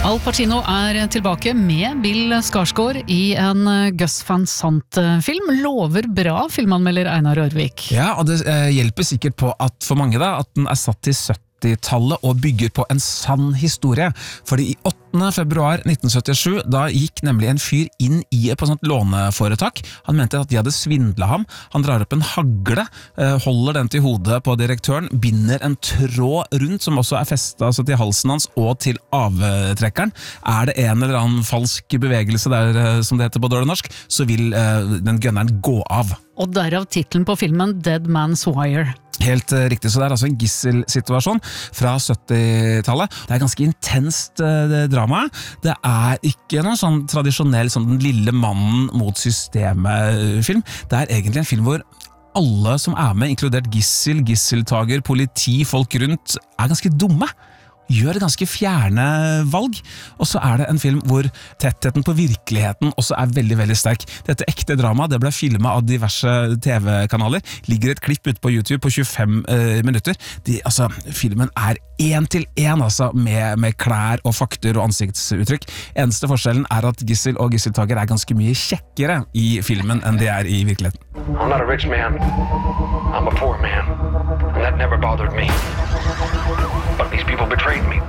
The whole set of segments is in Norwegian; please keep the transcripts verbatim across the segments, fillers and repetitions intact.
Al Pacino er tilbake med Bill Skarsgård i en Gus Van Sant-film. Lover bra, filmanmelder Einar Rørvik. Ja, og det eh, hjelper sikkert på at for mange da, at den er satt til syttitallet og bygger på en sann historie. Fordi i åttende februar nitten syttisju, da gikk nemlig en fyr inn i et sånt låneforetak. Han mente at de hadde svindlet ham. Han drar opp en hagle, eh, holder den til hodet på direktøren, binder en tråd rundt som også er festet altså til halsen hans og til avtrekkeren. Er det en eller annen falsk bevegelse der, eh, som det heter på dårlig norsk, så vil eh, den gunneren gå av. Og derav titlen på filmen Dead Man's Wire. Helt uh, riktig, så det er altså en gisselsituasjon fra syttitallet. Det er ganske intenst uh, drama. Det er ikke noen sånn tradisjonell sånn den lille mannen mot systemet-film. Det er egentlig en film hvor alle som er med, inkludert gissel, gisseltager, politi, folk rundt, er ganske dumme. Gjør ganske fjerne valg, og så er det en film hvor tettheten på virkeligheten også er veldig, veldig sterk. Dette ekte drama, det ble filmet av diverse T V-kanaler, ligger et klipp ute på YouTube på tjuefem eh, minutter. De, altså, filmen er en til en, altså, med, med klær og fakter og ansiktsuttrykk. Eneste forskjellen er at gissel og gisseltager er ganske mye kjekkere i filmen enn de er i virkeligheten. I'm not a rich man. I'm a poor man. And that never bothered me. But these people betrayed me.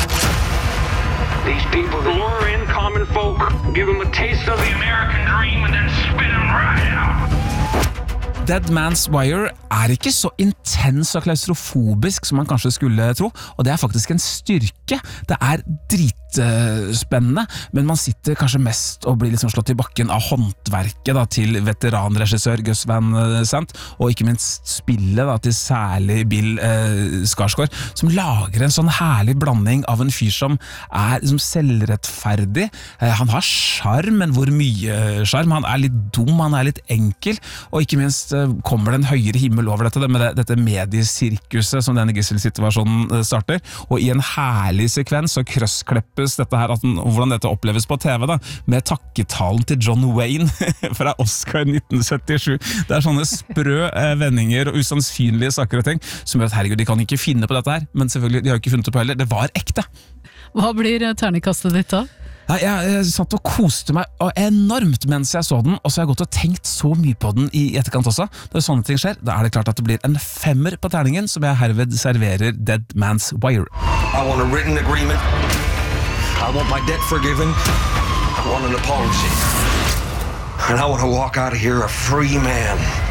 These people lure in common folk, give them a taste of the American dream, and then spit them right out. Dead Man's Wire er ikke så intens og klaustrofobisk som man kanskje skulle tro, og det er faktisk en styrke. Det er dritspennende, men man sitter kanskje mest og blir liksom slått i bakken av håndverket da, til veteranregissør Gus Van Sant, og ikke minst spillet da, til særlig Bill eh, Skarsgård, som lager en sånn herlig blanding av en fyr som er liksom selvrettferdig. Eh, han har charm, men hvor mye charm? Han er litt dum, han er litt enkel, og ikke minst kommer det en høyere himmel over dette, med det, dette mediesirkuset som denne gisselsituasjonen starter, og i en herlig sekvens så krøsskleppes dette her, at den, hvordan dette oppleves på T V da, med takketalen til John Wayne fra Oscar nitten syttisju. Det er sånne sprø eh, vendinger og usannsynlige saker og ting, som gjør at herregud, de kan ikke finne på dette her, men selvfølgelig, de har ikke funnet det på heller. Det var ekte. Hva blir terningkastet ditt da? Nei, jeg, jeg satt og koste meg enormt mens jeg så den, og så har jeg gått og tenkt så mye på den i etterkant også. Når sånne ting skjer, da er det klart at det blir en femmer på terningen, som jeg herved serverer Dead Man's Wire. I want a written agreement. I want my debt forgiven. I want an apology. And I want to walk out of here a free man.